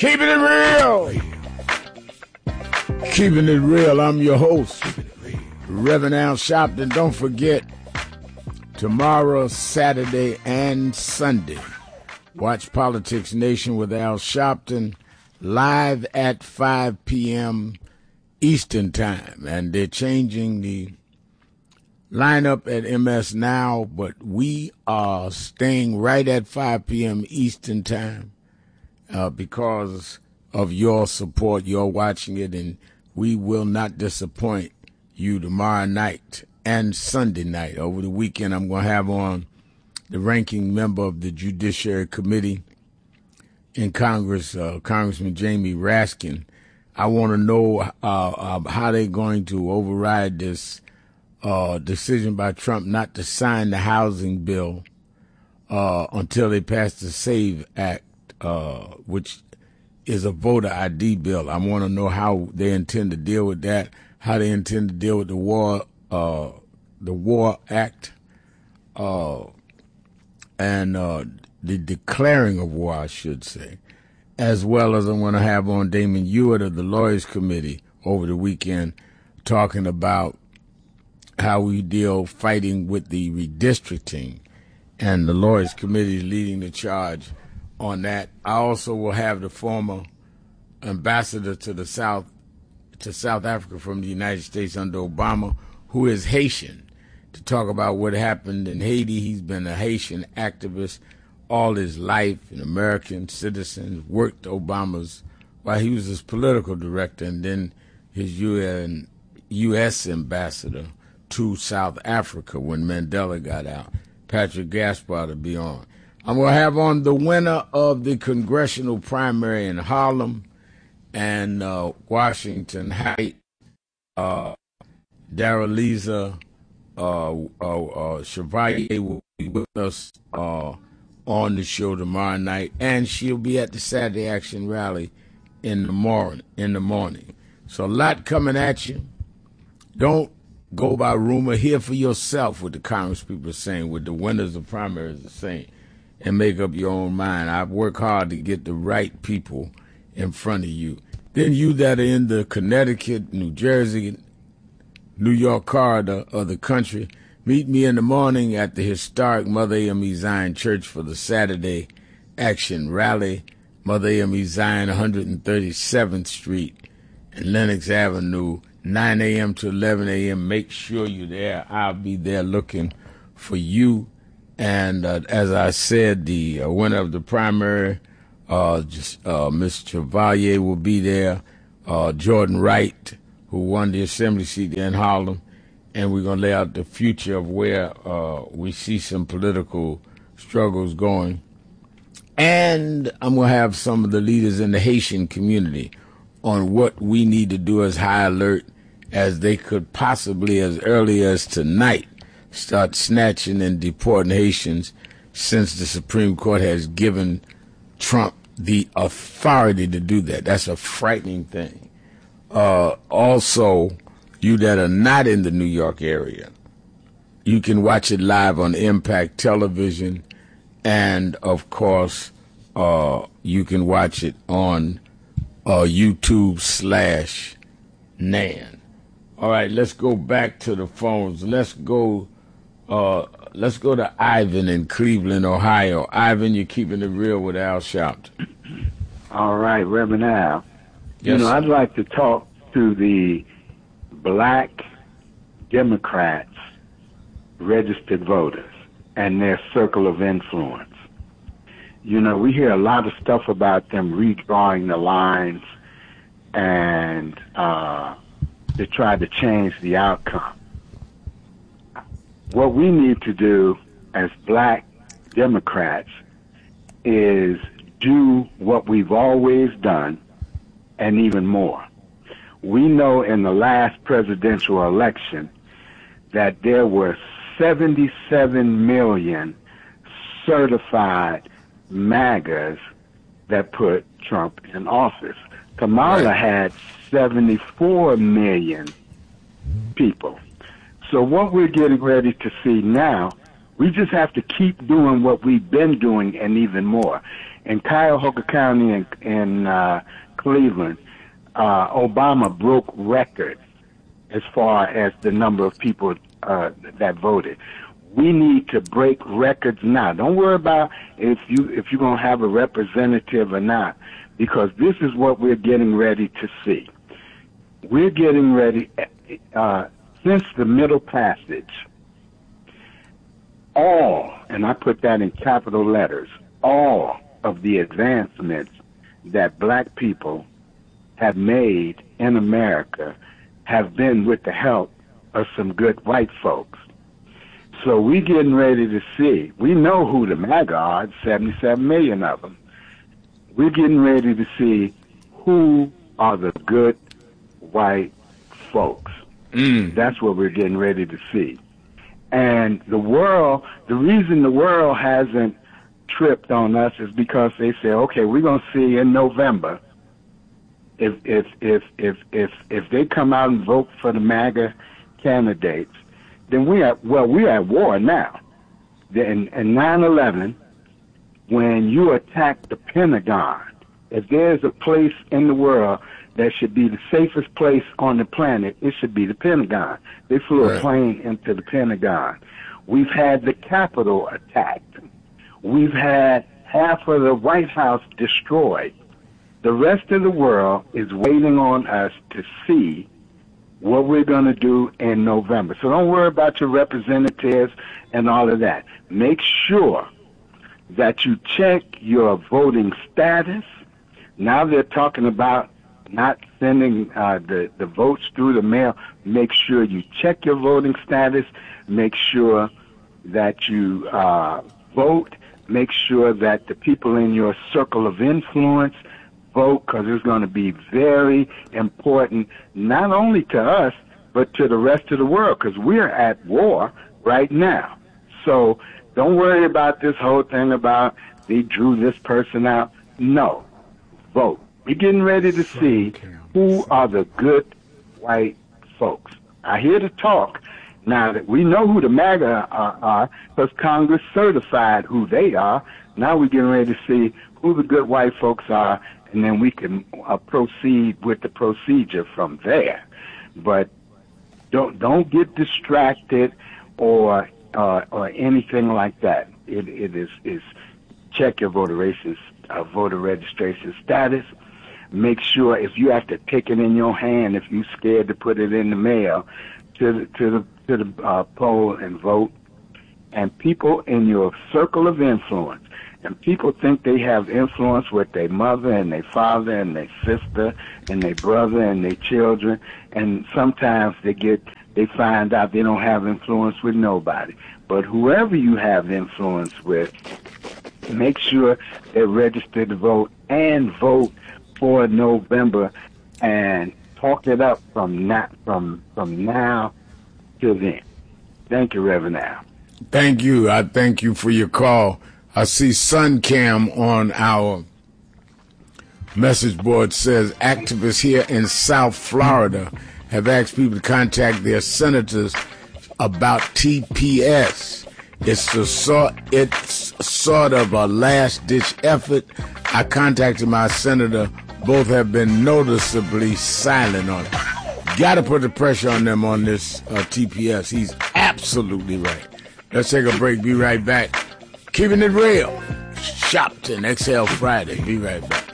Keeping it real. Keeping it real. I'm your host, Reverend Al Sharpton. Don't forget, tomorrow, Saturday, and Sunday, watch Politics Nation with Al Sharpton live at 5 p.m. Eastern Time. And they're changing the lineup at MS Now, but we are staying right at 5 p.m. Eastern Time because of your support. You're watching it, and we will not disappoint you tomorrow night and Sunday night. Over the weekend, I'm going to have on the ranking member of the Judiciary Committee in Congress, Congressman Jamie Raskin. I want to know how they're going to override this decision by Trump not to sign the housing bill until they pass the SAVE Act, which is a voter ID bill. I want to know how they intend to deal with that, how they intend to deal with the War Act, and the declaring of war, I should say, as well as I want to have on Damon Hewitt of the Lawyers Committee over the weekend talking about how we deal fighting with the redistricting, and the Lawyers Committee is leading the charge on that. I also will have the former ambassador to South Africa from the United States under Obama, who is Haitian, to talk about what happened in Haiti. He's been a Haitian activist all his life, an American citizen, worked Obama's while he was his political director, and then his U.S. ambassador to South Africa when Mandela got out. Patrick Gaspar to be on. I'm going to have on the winner of the congressional primary in Harlem and Washington Heights, Daraliza Chevalier will be with us on the show tomorrow night, and she'll be at the Saturday Action Rally in the morning. So a lot coming at you. Don't go by rumor. Hear for yourself what the Congress people are saying, what the winners of primaries are saying, and make up your own mind. I work hard to get the right people in front of you. Then you that are in the Connecticut, New Jersey, New York corridor of the country, meet me in the morning at the historic Mother AME Zion Church for the Saturday Action Rally. Mother AME Zion, 137th Street and Lenox Avenue, 9 a.m. to 11 a.m. Make sure you're there. I'll be there looking for you. And as I said, the winner of the primary, Ms. Chevalier will be there. Jordan Wright, who won the assembly seat in Harlem. And we're going to lay out the future of where we see some political struggles going. And I'm going to have some of the leaders in the Haitian community on what we need to do as high alert as they could possibly, as early as tonight, start snatching and deporting Haitians, since the Supreme Court has given Trump the authority to do that. That's a frightening thing. Also, you that are not in the New York area, you can watch it live on Impact Television, and of course, you can watch it on YouTube/NAN. All right, let's go back to the phones. Let's go to Ivan in Cleveland, Ohio. Ivan, you're keeping it real with Al Sharpton. All right, Reverend Al. Yes, I'd like to talk to the Black Democrats, registered voters, and their circle of influence. We hear a lot of stuff about them redrawing the lines and to try to change the outcome. What we need to do as Black Democrats is do what we've always done and even more. We know in the last presidential election that there were 77 million certified MAGAs that put Trump in office. Kamala had 74 million people. So what we're getting ready to see now, we just have to keep doing what we've been doing and even more. In Cuyahoga County in Cleveland, Obama broke records as far as the number of people that voted. We need to break records now. Don't worry about if you're going to have a representative or not, because this is what we're getting ready to see. We're getting ready, since the Middle Passage, all, and I put that in capital letters, all of the advancements that black people have made in America have been with the help of some good white folks. So we're getting ready to see. We know who the MAGA are, 77 million of them. We're getting ready to see who are the good white folks. That's what we're getting ready to see. And the reason the world hasn't tripped on us is because they say, okay, we're going to see in November if they come out and vote for the MAGA candidates, then we're at war now. In 9/11, when you attack the Pentagon, if there's a place in the world that should be the safest place on the planet, it should be the Pentagon. They flew a plane into the Pentagon. We've had the Capitol attacked. We've had half of the White House destroyed. The rest of the world is waiting on us to see what we're going to do in November. So don't worry about your representatives and all of that. Make sure that you check your voting status. Now they're talking about not sending the votes through the mail. Make sure you check your voting status. Make sure that you vote. Make sure that the people in your circle of influence vote, because it's going to be very important, not only to us, but to the rest of the world, because we're at war right now. So don't worry about this whole thing about they drew this person out. No, vote. We're getting ready to see who are the good white folks. I hear the talk. Now that we know who the MAGA are, because Congress certified who they are, now we're getting ready to see who the good white folks are, and then we can proceed with the procedure from there. But don't get distracted or anything like that. It is check your voter registration status. Make sure if you have to take it in your hand, if you're scared to put it in the mail, to the poll and vote. And people in your circle of influence, and people think they have influence with their mother and their father and their sister and their brother and their children, and sometimes they find out they don't have influence with nobody. But whoever you have influence with, make sure they're registered to vote and vote for November, and talk it up from now till then. Thank you, Reverend Al. Thank you. I thank you for your call. I see SunCam on our message board says activists here in South Florida have asked people to contact their senators about TPS. It's sort of a last-ditch effort. I contacted my senator. Both have been noticeably silent on it. Got to put the pressure on them on this TPS. He's absolutely right. Let's take a break. Be right back. Keeping it real. Shopton, XL Friday. Be right back.